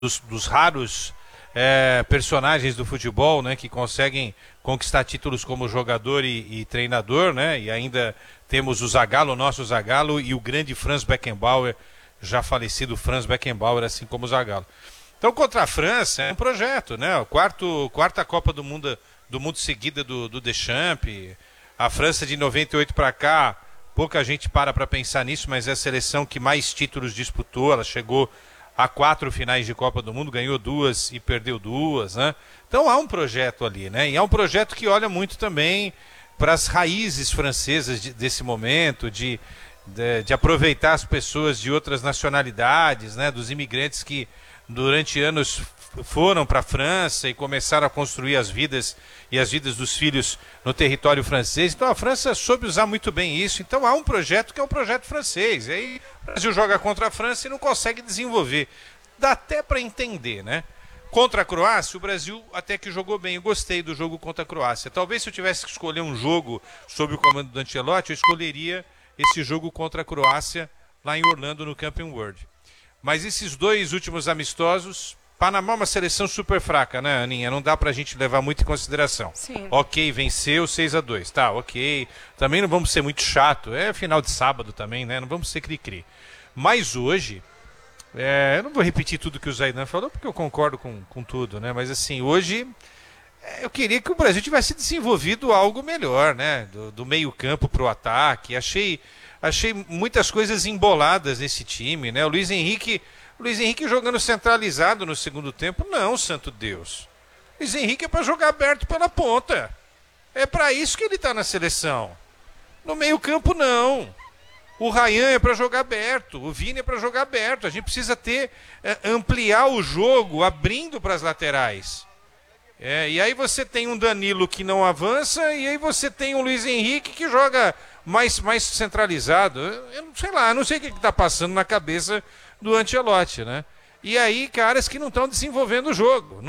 dos raros personagens do futebol, né, que conseguem conquistar títulos como jogador e treinador, né, e ainda temos o Zagallo, o nosso Zagallo, e o grande Franz Beckenbauer, já falecido Franz Beckenbauer, assim como o Zagallo. Então, contra a França, é um projeto, né, quarta Copa do Mundo seguida do Deschamps. A França de 98 para cá, pouca gente para pensar nisso, mas é a seleção que mais títulos disputou. Ela chegou a 4 finais de Copa do Mundo, ganhou 2 e perdeu 2, né? Então há um projeto ali, né? E é um projeto que olha muito também para as raízes francesas desse momento, de aproveitar as pessoas de outras nacionalidades, né? Dos imigrantes que durante anos foram para a França e começaram a construir as vidas e as vidas dos filhos no território francês. Então a França soube usar muito bem isso. Então há um projeto que é o projeto francês. E aí o Brasil joga contra a França e não consegue desenvolver. Dá até para entender, né? Contra a Croácia, o Brasil até que jogou bem. Eu gostei do jogo contra a Croácia. Talvez se eu tivesse que escolher um jogo sob o comando do Ancelotti, eu escolheria esse jogo contra a Croácia lá em Orlando, no Camping World. Mas esses 2 últimos amistosos, Panamá é uma seleção super fraca, né, Aninha? Não dá pra gente levar muito em consideração. Sim. Ok, venceu 6-2, tá, ok. Também não vamos ser muito chato, é final de sábado também, né? Não vamos ser cri-cri. Mas hoje, eu não vou repetir tudo que o Zaidan falou, porque eu concordo com tudo, né? Mas assim, hoje eu queria que o Brasil tivesse desenvolvido algo melhor, né? Do meio campo pro ataque. Achei muitas coisas emboladas nesse time, né? O Luiz Henrique jogando centralizado no segundo tempo, não, santo Deus. Luiz Henrique é para jogar aberto pela ponta. É para isso que ele está na seleção. No meio campo, não. O Ryan é para jogar aberto, o Vini é para jogar aberto. A gente precisa ampliar o jogo, abrindo para as laterais. E aí você tem um Danilo que não avança, e aí você tem um Luiz Henrique que joga mais centralizado. Eu não sei o que está passando na cabeça do Ancelotti, né? E aí, caras que não estão desenvolvendo o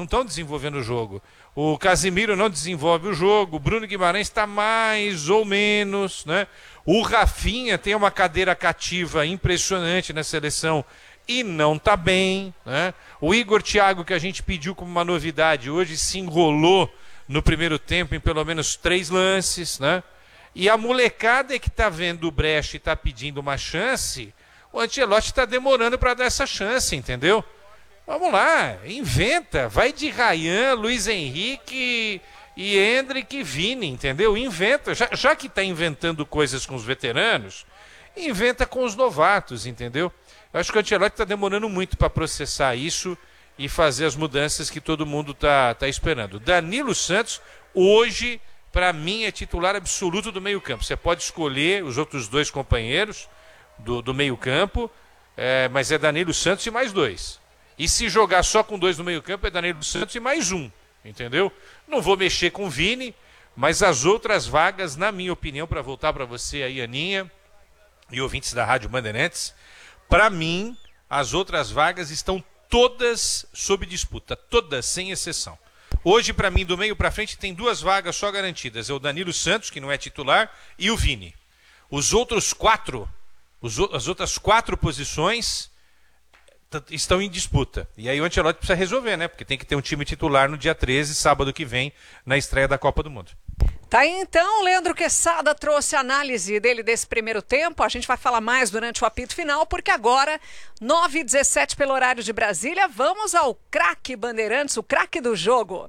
jogo. O Casimiro não desenvolve o jogo, o Bruno Guimarães está mais ou menos, né? O Rafinha tem uma cadeira cativa impressionante na seleção e não está bem, né? O Igor Thiago, que a gente pediu como uma novidade, hoje se enrolou no primeiro tempo em pelo menos 3 lances, né? E a molecada que está vendo o brecha e está pedindo uma chance, o Ancelotti está demorando para dar essa chance, entendeu? Vamos lá, inventa, vai de Ryan, Luiz Henrique e Endrick e Vini, entendeu? Inventa, já que está inventando coisas com os veteranos, inventa com os novatos, entendeu? Eu acho que o Ancelotti está demorando muito para processar isso e fazer as mudanças que todo mundo tá esperando. Danilo Santos, hoje, para mim, é titular absoluto do meio-campo. Você pode escolher os outros 2 companheiros do meio-campo, mas é Danilo Santos e mais 2. E se jogar só com 2 no meio-campo, é Danilo Santos e mais 1, entendeu? Não vou mexer com o Vini, mas as outras vagas, na minha opinião, para voltar para você aí, Aninha, e ouvintes da Rádio Bandeirantes, para mim, as outras vagas estão todas sob disputa, todas, sem exceção. Hoje, para mim, do meio para frente, tem 2 vagas só garantidas. É o Danilo Santos, que não é titular, e o Vini. Os outros 4, as outras 4 posições estão em disputa. E aí o Ancelotti precisa resolver, né? Porque tem que ter um time titular no dia 13, sábado que vem, na estreia da Copa do Mundo. Tá aí então, Leandro Quesada trouxe a análise dele desse primeiro tempo. A gente vai falar mais durante o apito final, porque agora, 9h17 pelo horário de Brasília, vamos ao craque Bandeirantes, o craque do jogo.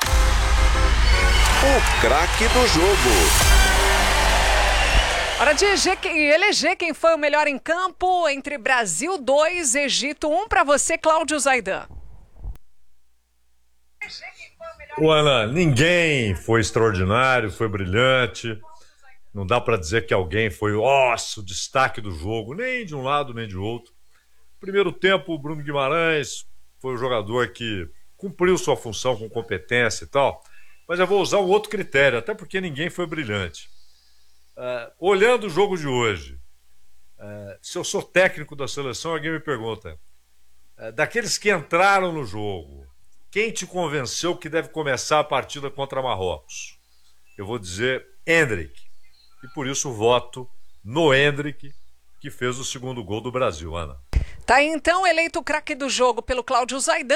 O craque do jogo. Hora de eleger quem foi o melhor em campo entre Brasil 2, Egito 1. Para você, Cláudio Zaidan. Ana, ninguém foi extraordinário, foi brilhante. Não dá para dizer que alguém foi o destaque do jogo, nem de um lado nem de outro. Primeiro tempo, o Bruno Guimarães foi o jogador que cumpriu sua função com competência e tal. Mas eu vou usar um outro critério, até porque ninguém foi brilhante. Olhando o jogo de hoje, se eu sou técnico da seleção, alguém me pergunta, daqueles que entraram no jogo, quem te convenceu que deve começar a partida contra Marrocos? Eu vou dizer Endrick. E por isso voto no Endrick que fez o segundo gol do Brasil, Ana. Tá aí, então, eleito o craque do jogo pelo Cláudio Zaidan.